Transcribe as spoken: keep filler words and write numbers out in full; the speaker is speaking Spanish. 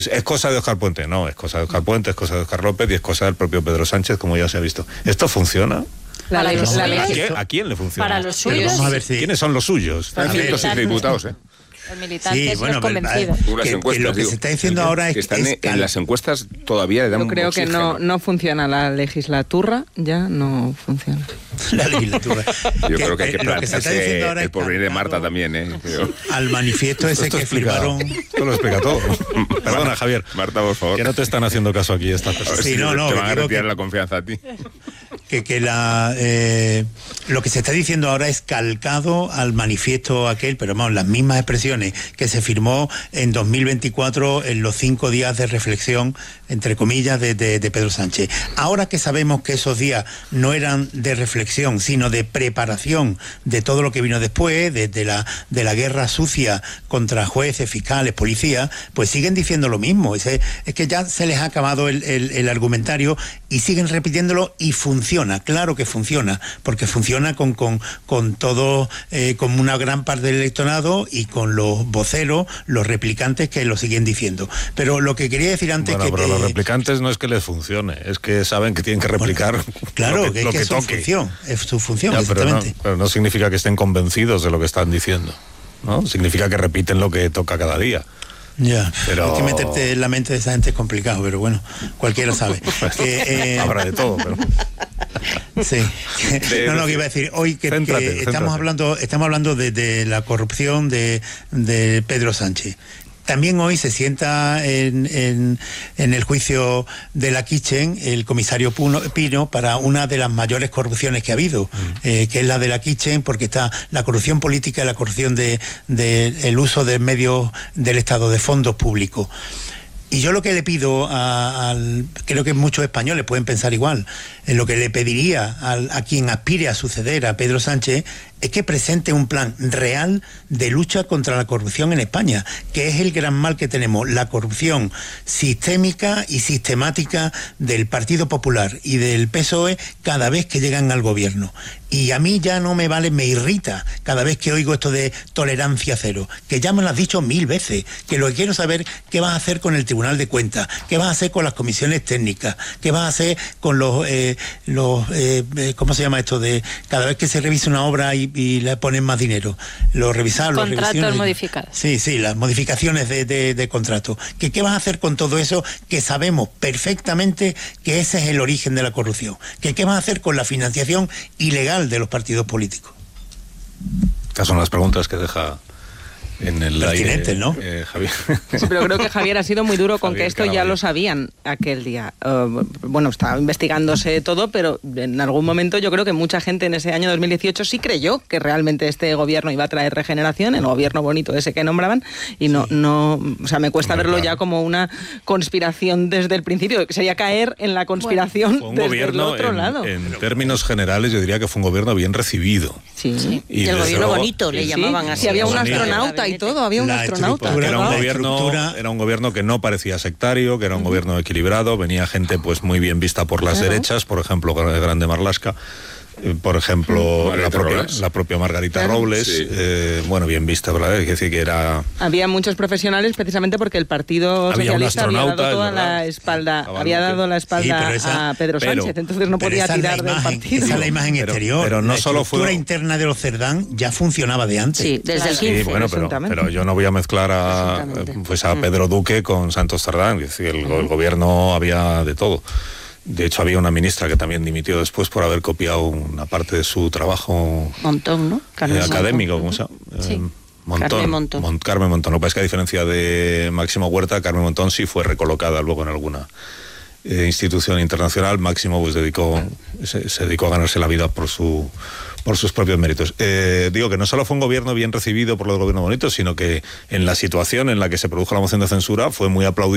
Es cosa de Óscar Puente, no, es cosa de Óscar Puente, es cosa de Óscar López y es cosa del propio Pedro Sánchez, como ya se ha visto. ¿Esto funciona? La ley, no, la ley. ¿A, quién, ¿A quién le funciona? Para los suyos. Vamos a ver si... ¿Quiénes son los suyos? Están ciento siete diputados, ¿eh? Los militantes, Sí, bueno, los convencidos. que, Unas que encuestas, lo que digo, se está diciendo ahora es que están es en las encuestas todavía le dan Yo creo un que no, no funciona la legislatura, ya no funciona. la legislatura. Yo creo que hay que eh, lo que se está diciendo plantearse ahora el es porvenir de Marta calcado también, ¿eh? Creo. al manifiesto ese Esto que explica, firmaron. esto lo explica todo. Perdona, Javier. Marta, por favor. Que no te están haciendo caso aquí estas A ver personas. Sí, si no, no, te van a digo retirar que- la confianza a ti. que, que la eh, lo que se está diciendo ahora es calcado al manifiesto aquel, pero vamos, las mismas expresiones que se firmó en dos mil veinticuatro en los cinco días de reflexión, entre comillas, de, de, de Pedro Sánchez. Ahora que sabemos que esos días no eran de reflexión, sino de preparación de todo lo que vino después, de, de, la, de la guerra sucia contra jueces, fiscales, policías, pues siguen diciendo lo mismo. Es, es que ya se les ha acabado el, el, el argumentario y siguen repitiéndolo y funciona, claro que funciona, porque funciona con, con, con todo, eh, con una gran parte del electorado y con los voceros, los replicantes que lo siguen diciendo. Pero lo que quería decir antes Bueno, que... pero que, los replicantes no es que les funcione, es que saben que tienen que replicar bueno, claro, lo que, que, lo que que es su toque. función, es su función, Ya, pero, no, exactamente. pero no significa que estén convencidos de lo que están diciendo, ¿no? Significa que repiten lo que toca cada día. Ya, Pero- es que meterte en la mente de esa gente es complicado, pero bueno, cualquiera sabe. que, eh, Habrá de todo, pero... Sí. No, no, que iba a decir hoy que, Céntrate, que céntrate. estamos hablando, estamos hablando de, de la corrupción de, de Pedro Sánchez. También hoy se sienta en, en, en el juicio de la Kitchen el comisario Puno, Pino para una de las mayores corrupciones que ha habido, mm. eh, que es la de la Kitchen, porque está la corrupción política y la corrupción de, de el uso de medios del Estado, de fondos públicos. Y yo lo que le pido a, al, creo que muchos españoles pueden pensar igual, en lo que le pediría al, a quien aspire a suceder a Pedro Sánchez es que presente un plan real de lucha contra la corrupción en España, que es el gran mal que tenemos, la corrupción sistémica y sistemática del Partido Popular y del P S O E cada vez que llegan al gobierno. Y a mí ya no me vale, me irrita cada vez que oigo esto de tolerancia cero, que ya me lo has dicho mil veces, que lo que quiero saber qué vas a hacer con el Tribunal de Cuentas, qué vas a hacer con las comisiones técnicas, qué vas a hacer con los, eh, los eh, ¿cómo se llama esto? De cada vez que se revisa una obra y, y le ponen más dinero, lo revisar, los Contratos modificados. Sí, sí, las modificaciones de, de, de contrato. ¿Qué, ¿Qué vas a hacer con todo eso que sabemos perfectamente que ese es el origen de la corrupción? ¿Qué, qué vas a hacer con la financiación ilegal de los partidos políticos? Estas son las preguntas que deja en el Pertinentes, aire, ¿no? eh, Javier. Sí, pero creo que Javier ha sido muy duro con Javier que esto ya Caraballo. lo sabían aquel día. Uh, bueno, estaba investigándose todo, pero en algún momento yo creo que mucha gente en ese año dos mil dieciocho sí creyó que realmente este gobierno iba a traer regeneración, el gobierno bonito ese que nombraban, y no, sí. no, o sea, me cuesta Hombre, verlo claro. ya como una conspiración desde el principio, que sería caer en la conspiración Fue un desde gobierno, el otro en, lado. en términos generales, yo diría que fue un gobierno bien recibido. Sí. Sí. Y Y el desde gobierno luego- bonito le sí, llamaban sí, así. sí, había un Bonito. astronauta y todo, había un La astronauta. estructura, Era un, la gobierno, estructura- era un gobierno que no parecía sectario, que era un gobierno equilibrado, venía gente pues muy bien vista por las Claro. derechas, por ejemplo, Grande Marlaska, eh, por ejemplo, Margarita la propia, Robles. la propia Margarita Claro. Robles, Sí. eh, bueno, bien vista, ¿verdad? Es decir, que era... Había muchos profesionales precisamente porque el Partido Había un Socialista había astronauta, dado toda es verdad. la espalda, Estaba había Luque. dado la espalda Sí, pero esa- a Pedro pero- Sánchez, entonces no Pero podía esa es la tirar del imagen, partido. esa es la imagen Pero- exterior. pero no la solo fue- estructura interna de los Cerdán ya funcionaba de antes. Sí, desde el Sí, quince. bueno, pero, absolutamente. pero yo no voy a mezclar a, Absolutamente. pues a Pedro Duque con Santos Cerdán, es decir, el, el gobierno había de todo. De hecho, había una ministra que también dimitió después por haber copiado una parte de su trabajo Montón, ¿no? eh, Carmen académico, Montón. ¿cómo se llama? Sí. Eh, Montón, Carmen Montón. Mon- Carmen Montón. Lo que pasa es que a diferencia de Máximo Huerta, Carmen Montón sí fue recolocada luego en alguna eh, institución internacional. Máximo pues dedicó se, se dedicó a ganarse la vida por su por sus propios méritos. Eh, digo que no solo fue un gobierno bien recibido por lo del gobierno bonito, sino que en la situación en la que se produjo la moción de censura fue muy aplaudido